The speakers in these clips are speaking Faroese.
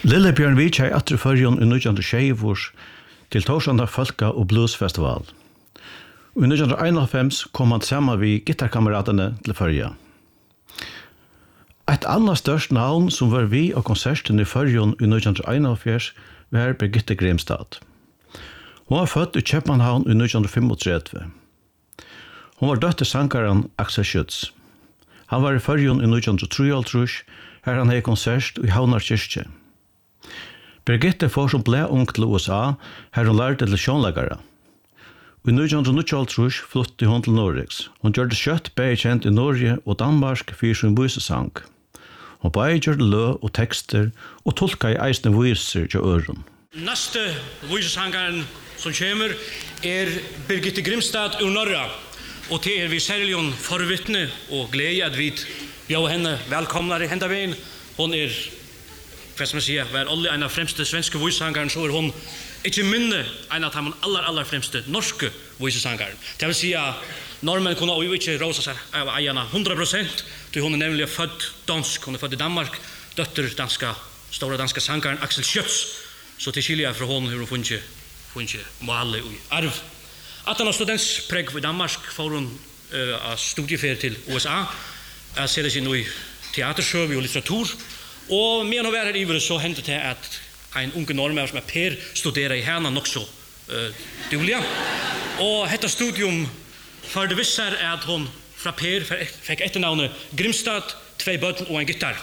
Lillebjørn Vitjei atre førjon I 1920 til Torsanda Folka- og Bluesfestival. I 1991 kom han sammen med gitarkameratene til førja. Et annet størst navn som var vi av konserten I førjon I 1941 var Birgitte Grimstad. Hun var født I København I 1935. Hun var døtter sangaren Axel Schütz. Han var I førjon I 1933, her han hadde konsert I Havnar kyrkje. Birgitte får som ble ung til USA, her hun lærte til sjånleggere. I 1929 flyttet hun til Norges. Hun gjør det kjøtt bare kjent I Norge og Danmark for sin visesang. Hun bare gjør det lø og tekster og tolka I eisne viser til øren. Neste visesangeren som kommer Birgitte Grimstad ur Norra. Og til vi særlig forvittne og glede at vi bjør henne velkomna I hendaveien. Hun hva skal man si, var alle en av fremste svenske visesangeren, så hun ikke minne en av de aller fremste norske visesangeren. Det vil si at normen kunne jo ikke råse seg av eierne 100%, til hun nemlig født dansk, hun født I Danmark, døtter store danske sangeren Axel Schütz, så til skilja fra hun har hun funnet måle I arv. At han har studentspregg I Danmark, får hun studieferie til USA, jeg ser det sin I teatersøv og litteratur, og medan hun var her ivrig så hendte det at en unge norrmær som Per studerer I henne nok så dårlig. Og dette studium for det visser at hun fra Per fikk etternavnet Grimstad, 2 bøtten og en gitar.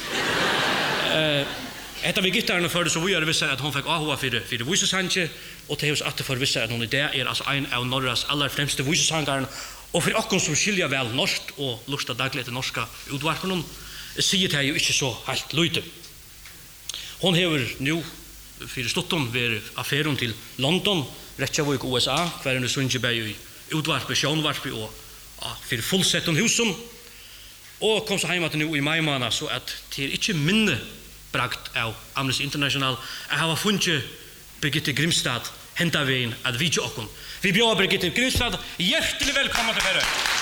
Etter vi gitarene for det så vi visser at hun fikk ahova for visesangje, og til hos atter for visser at hun I det altså en av Norras aller fremste visesangeren, og for oss som skiljer vel norsk og lusta daglig til norska utvarpen, sier det jo ikke så helt løyte. Hun hever nå for stutton ved affæren til London, Reykjavik, USA, hver en sunge bei I utvarpe, sjånvarpe og for fullsetton husen, og kom så heima til nå I maimana, så at det ikke minne bragt av Amnesty International, jeg har funnet Birgitte Grimstad henta veien at vidje okkon. Vi bjør Birgitte Grimstad hjertelig velkommen til Færøy.